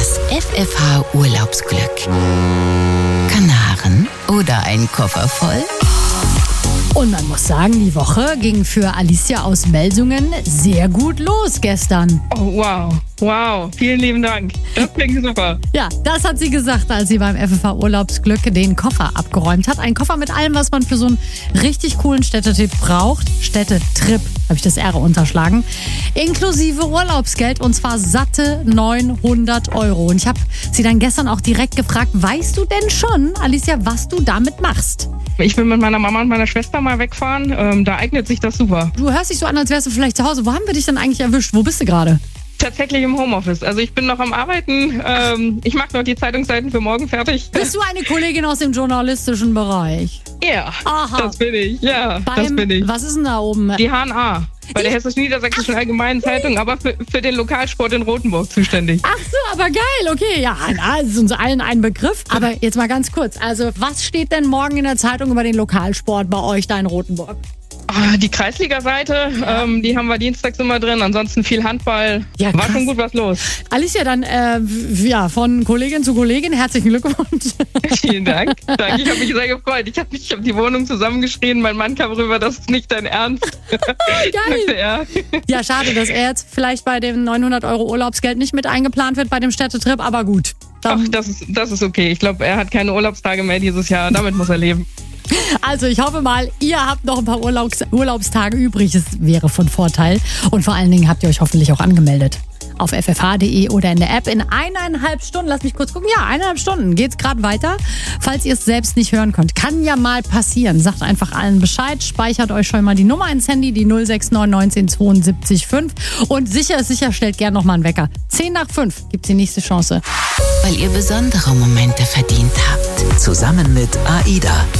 Das FFH Urlaubsglück. Kanaren oder ein Koffer voll? Und man muss sagen, die Woche ging für Alicia aus Melsungen sehr gut los gestern. Oh, wow. Wow, vielen lieben Dank. Das klingt super. Ja, das hat sie gesagt, als sie beim FFH Urlaubsglück den Koffer abgeräumt hat. Ein Koffer mit allem, was man für so einen richtig coolen Städtetrip braucht. Städtetrip, habe ich das R unterschlagen. Inklusive Urlaubsgeld, und zwar satte 900 €. Und ich habe sie dann gestern auch direkt gefragt, weißt du denn schon, Alicia, was du damit machst? Ich will mit meiner Mama und meiner Schwester mal wegfahren. Da eignet sich das super. Du hörst dich so an, als wärst du vielleicht zu Hause. Wo haben wir dich denn eigentlich erwischt? Wo bist du gerade? Tatsächlich im Homeoffice. Also ich bin noch am Arbeiten. Ich mache noch die Zeitungsseiten für morgen fertig. Bist du eine Kollegin aus dem journalistischen Bereich? Ja, Aha. das bin ich. Ja, das bin ich. Was ist denn da oben? Die HNA. Bei der Hessisch-Niedersächsischen Allgemeinen Zeitung, aber für den Lokalsport in Rothenburg zuständig. Ach so, aber geil, okay. Ja, das ist uns allen ein Begriff. Aber jetzt mal ganz kurz. Also, was steht denn morgen in der Zeitung über den Lokalsport bei euch da in Rothenburg? Die Kreisliga-Seite, die haben wir dienstags immer drin. Ansonsten viel Handball. Ja, war krass. schon gut was los. Alicia, dann von Kollegin zu Kollegin, herzlichen Glückwunsch. Vielen Dank. Danke, ich habe mich sehr gefreut. Ich hab die Wohnung zusammengeschrien. Mein Mann kam rüber, das ist nicht dein Ernst. Geil. Ja, schade, dass er jetzt vielleicht bei dem 900 € Urlaubsgeld nicht mit eingeplant wird bei dem Städtetrip, aber gut. Ach, das ist okay. Ich glaube, er hat keine Urlaubstage mehr dieses Jahr. Damit muss er leben. Also ich hoffe mal, ihr habt noch ein paar Urlaubstage übrig. Das wäre von Vorteil. Und vor allen Dingen habt ihr euch hoffentlich auch angemeldet. Auf ffh.de oder in der App in 1,5 Stunden. Lass mich kurz gucken. Ja, 1,5 Stunden geht's gerade weiter. Falls ihr es selbst nicht hören könnt. Kann ja mal passieren. Sagt einfach allen Bescheid. Speichert euch schon mal die Nummer ins Handy, die 069 19 72 5. Und sicher ist sicher, stellt gerne nochmal einen Wecker. 10:05 gibt's die nächste Chance. Weil ihr besondere Momente verdient habt. Zusammen mit AIDA.